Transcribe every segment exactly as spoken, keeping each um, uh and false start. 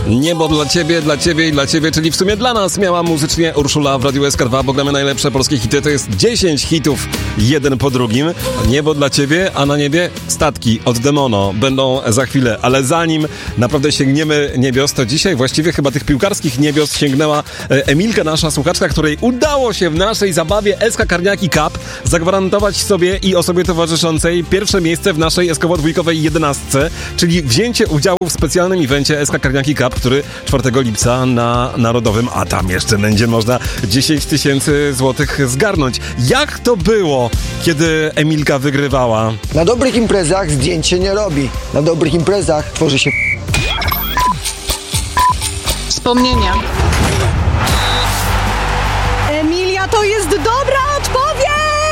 Niebo dla ciebie, dla ciebie i dla ciebie, czyli w sumie dla nas miała muzycznie Urszula w Radiu S K dwa, bo gramy najlepsze polskie hity. To jest dziesięć hitów, jeden po drugim. Niebo dla ciebie, a na niebie statki od Demono będą za chwilę. Ale zanim naprawdę sięgniemy niebios, to dzisiaj właściwie chyba tych piłkarskich niebios sięgnęła Emilka, nasza słuchaczka, której udało się w naszej zabawie S K Karniaki Cup zagwarantować sobie i osobie towarzyszącej pierwsze miejsce w naszej eskowo-dwójkowej jedenastce, czyli wzięcie udziału w specjalnym evencie S K Karniaki Cup, który czwartego lipca na Narodowym, a tam jeszcze będzie można dziesięć tysięcy złotych zgarnąć. Jak to było, kiedy Emilka wygrywała? Na dobrych imprezach zdjęć się nie robi. Na dobrych imprezach tworzy się wspomnienia. Emilia, to jest dobra odpowiedź!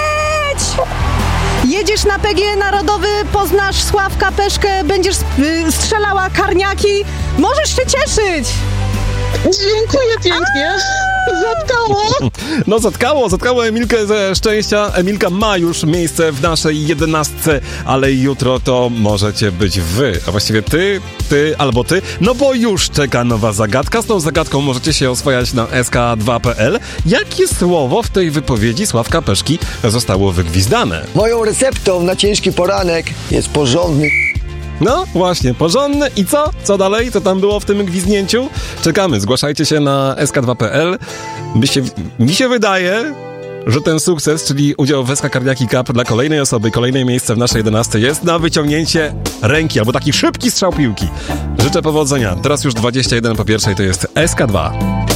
Jedziesz na P G Narodowy, poznasz Sławka Peszkę, będziesz y, strzelała karniaki. Możesz się cieszyć! Dziękuję pięknie. Zatkało. No zatkało, zatkało Emilkę ze szczęścia. Emilka ma już miejsce w naszej jedenastce, ale jutro to możecie być wy, a właściwie ty, ty albo ty, no bo już czeka nowa zagadka. Z tą zagadką możecie się oswajać na S K dwa kropka P L. Jakie słowo w tej wypowiedzi Sławka Peszki zostało wygwizdane? Moją receptą na ciężki poranek jest porządny. No właśnie, porządne. I co? Co dalej? Co tam było w tym gwizdnięciu? Czekamy, zgłaszajcie się na S K dwa kropka P L. Mi się, mi się wydaje, że ten sukces, czyli udział w S K Karniaki Cup dla kolejnej osoby, kolejne miejsce w naszej jedenastce jest na wyciągnięcie ręki, albo taki szybki strzał piłki. Życzę powodzenia. Teraz już dwadzieścia jeden po pierwszej, to jest S K dwa.